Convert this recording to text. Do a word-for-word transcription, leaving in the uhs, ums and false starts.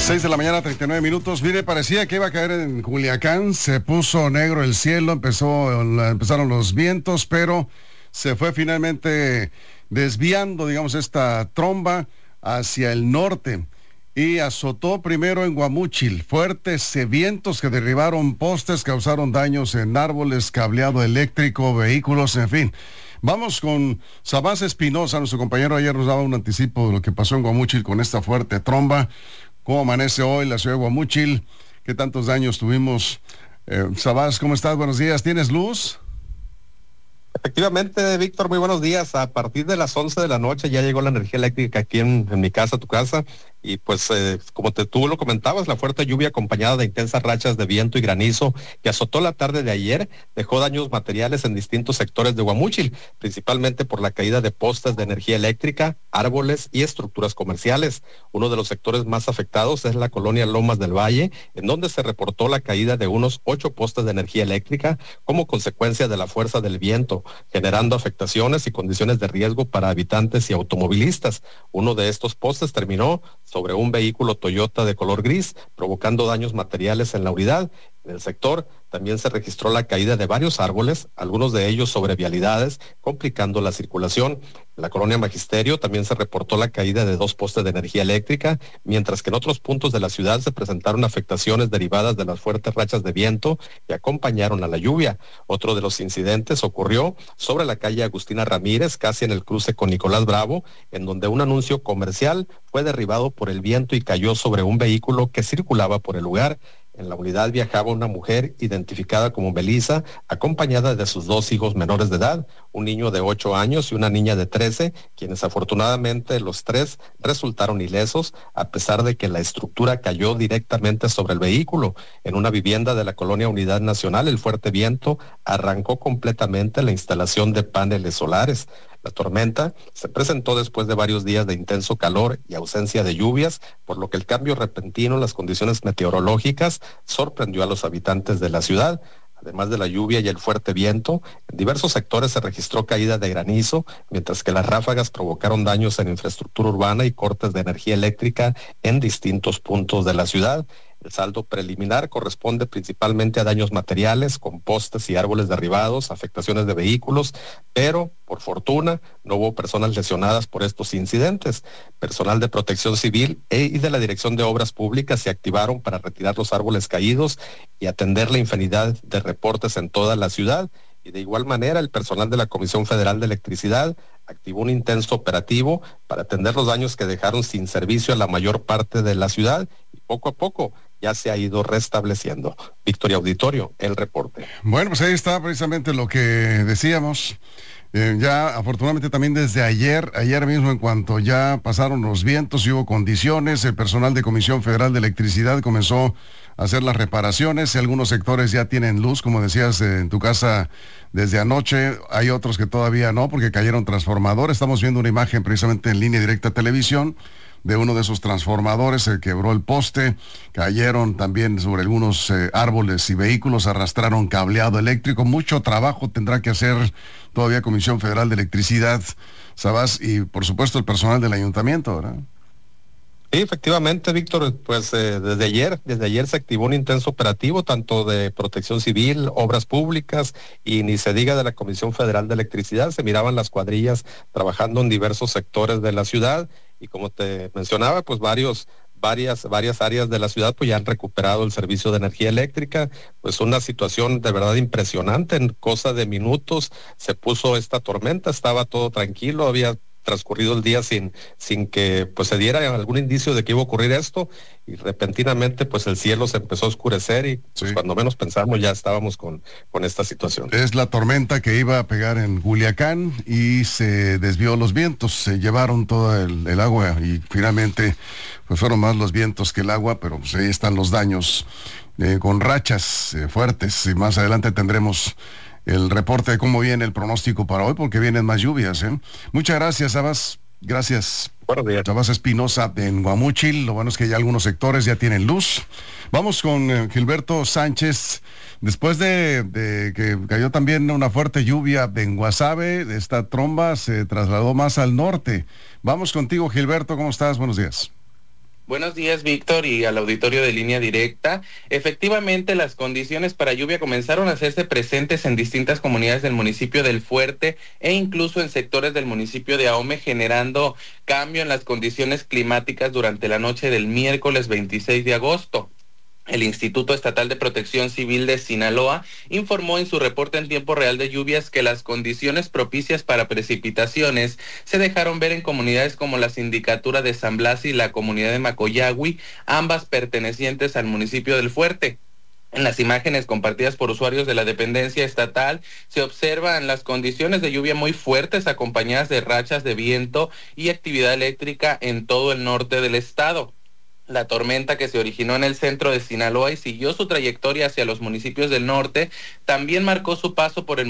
seis de la mañana, treinta y nueve minutos. Mire, parecía que iba a caer en Culiacán, se puso negro el cielo, empezó, empezaron los vientos, pero se fue finalmente desviando, digamos, esta tromba hacia el norte y azotó primero en Guamúchil. Fuertes vientos que derribaron postes, causaron daños en árboles, cableado eléctrico, vehículos, en fin. Vamos con Sabás Espinosa, nuestro compañero ayer nos daba un anticipo de lo que pasó en Guamúchil con esta fuerte tromba. ¿Cómo amanece hoy la ciudad de Guamúchil? ¿Qué tantos daños tuvimos? Eh, Sabás, ¿cómo estás? Buenos días. ¿Tienes luz? Efectivamente, Víctor, muy buenos días. A partir de las once de la noche ya llegó la energía eléctrica aquí en, en mi casa, tu casa, y pues eh, como te, tú lo comentabas, la fuerte lluvia acompañada de intensas rachas de viento y granizo que azotó la tarde de ayer dejó daños materiales en distintos sectores de Guamúchil, principalmente por la caída de postes de energía eléctrica, árboles y estructuras comerciales. Uno de los sectores más afectados es la colonia Lomas del Valle, en donde se reportó la caída de unos ocho postes de energía eléctrica como consecuencia de la fuerza del viento, generando afectaciones y condiciones de riesgo para habitantes y automovilistas. Uno de estos postes terminó sobre un vehículo Toyota de color gris, provocando daños materiales en la unidad. En el sector también se registró la caída de varios árboles, algunos de ellos sobre vialidades, complicando la circulación. En la colonia Magisterio también se reportó la caída de dos postes de energía eléctrica, mientras que en otros puntos de la ciudad se presentaron afectaciones derivadas de las fuertes rachas de viento que acompañaron a la lluvia. Otro de los incidentes ocurrió sobre la calle Agustina Ramírez, casi en el cruce con Nicolás Bravo, en donde un anuncio comercial fue derribado por el viento y cayó sobre un vehículo que circulaba por el lugar. En la unidad viajaba una mujer identificada como Melissa, acompañada de sus dos hijos menores de edad, un niño de ocho años y una niña de trece, quienes afortunadamente los tres resultaron ilesos, a pesar de que la estructura cayó directamente sobre el vehículo. En una vivienda de la colonia Unidad Nacional, el fuerte viento arrancó completamente la instalación de paneles solares. La tormenta se presentó después de varios días de intenso calor y ausencia de lluvias, por lo que el cambio repentino en las condiciones meteorológicas sorprendió a los habitantes de la ciudad. Además de la lluvia y el fuerte viento, en diversos sectores se registró caída de granizo, mientras que las ráfagas provocaron daños en infraestructura urbana y cortes de energía eléctrica en distintos puntos de la ciudad. El saldo preliminar corresponde principalmente a daños materiales, con postes y árboles derribados, afectaciones de vehículos, pero, por fortuna, no hubo personas lesionadas por estos incidentes. Personal de Protección Civil y de la Dirección de Obras Públicas se activaron para retirar los árboles caídos y atender la infinidad de reportes en toda la ciudad. Y de igual manera, el personal de la Comisión Federal de Electricidad activó un intenso operativo para atender los daños que dejaron sin servicio a la mayor parte de la ciudad, y poco a poco ya se ha ido restableciendo. Victoria Auditorio, el reporte. Bueno, pues ahí está precisamente lo que decíamos. Eh, ya afortunadamente también desde ayer, ayer mismo en cuanto ya pasaron los vientos y hubo condiciones, el personal de Comisión Federal de Electricidad comenzó a hacer las reparaciones. Algunos sectores ya tienen luz, como decías, eh, en tu casa desde anoche. Hay otros que todavía no, porque cayeron transformadores. Estamos viendo una imagen precisamente en línea directa a televisión de uno de esos transformadores, se quebró el poste, cayeron también sobre algunos eh, árboles y vehículos, arrastraron cableado eléctrico. Mucho trabajo tendrá que hacer todavía Comisión Federal de Electricidad, Sabás, y por supuesto el personal del ayuntamiento, ¿verdad? Sí, efectivamente, Víctor, pues eh, desde ayer, desde ayer se activó un intenso operativo, tanto de Protección Civil, Obras Públicas, y ni se diga de la Comisión Federal de Electricidad. Se miraban las cuadrillas trabajando en diversos sectores de la ciudad, y como te mencionaba, pues varios varias varias áreas de la ciudad pues ya han recuperado el servicio de energía eléctrica. Pues una situación de verdad impresionante. En cosa de minutos se puso esta tormenta, estaba todo tranquilo, había transcurrido el día sin sin que pues se diera algún indicio de que iba a ocurrir esto, y repentinamente pues el cielo se empezó a oscurecer y pues, sí, cuando menos pensamos ya estábamos con, con esta situación. Es la tormenta que iba a pegar en Culiacán y se desvió los vientos, se llevaron todo el, el agua y finalmente pues fueron más los vientos que el agua, pero pues ahí están los daños eh, con rachas eh, fuertes, y más adelante tendremos el reporte de cómo viene el pronóstico para hoy, porque vienen más lluvias, ¿eh? Muchas gracias, Sabás. Gracias. Buenos días. Sabás Espinosa en Guamúchil. Lo bueno es que ya algunos sectores ya tienen luz. Vamos con eh, Gilberto Sánchez. Después de, de que cayó también una fuerte lluvia en Guasave, esta tromba se trasladó más al norte. Vamos contigo, Gilberto. ¿Cómo estás? Buenos días. Buenos días, Víctor, y al auditorio de Línea Directa. Efectivamente, las condiciones para lluvia comenzaron a hacerse presentes en distintas comunidades del municipio del Fuerte e incluso en sectores del municipio de Ahome, generando cambio en las condiciones climáticas durante la noche del miércoles veintiséis de agosto. El Instituto Estatal de Protección Civil de Sinaloa informó en su reporte en tiempo real de lluvias que las condiciones propicias para precipitaciones se dejaron ver en comunidades como la Sindicatura de San Blas y la comunidad de Macoyagui, ambas pertenecientes al municipio del Fuerte. En las imágenes compartidas por usuarios de la dependencia estatal se observan las condiciones de lluvia muy fuertes acompañadas de rachas de viento y actividad eléctrica en todo el norte del estado. La tormenta, que se originó en el centro de Sinaloa y siguió su trayectoria hacia los municipios del norte, también marcó su paso por el